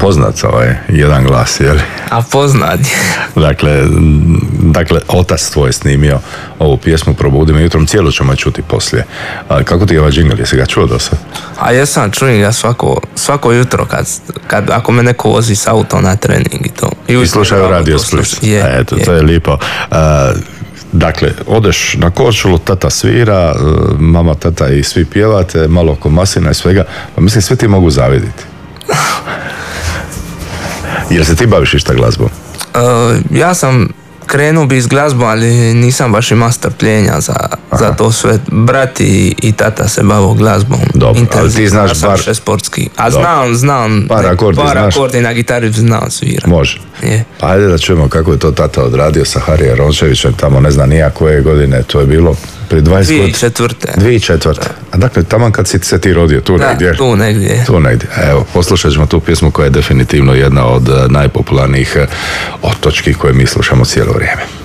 poznat jedan glas, je li? A poznat je. Dakle, otac tvoj je snimio ovu pjesmu Probudi me jutrom, cijelu ćemo je čuti poslije. Kako ti je ovaj džingl, jesi ga čuo do sad? A jesam, čujem ga svako jutro ako me neko vozi s auto na trening i to. I slušaju Radio Split. Eto, to je lijepo. Dakle, odeš na Korčulu, tata svira, mama, tata i svi pjevate, malo komasina i svega, pa mislim svi ti mogu zaviditi. Jel se ti baviš išta glazbom? Ja sam krenuo bi s glazbom, ali nisam baš imao strpljenja za to sve. Brat i tata se bave glazbom. Dobro, ali ti znaš bar... sportski. A znam par akordi na gitari znam svirat. Može. Je. Pa ajde da čujemo kako je to tata odradio sa Harijem Rončevićem, tamo ne znam nija koje godine, to je bilo prije 20 godina. 2004. A dakle, taman kad si se ti rodio, tu negdje. Tu negdje. Evo, poslušat ćemo tu pjesmu koja je definitivno jedna od najpopularnijih otočki koje mi slušamo cijelo vrijeme.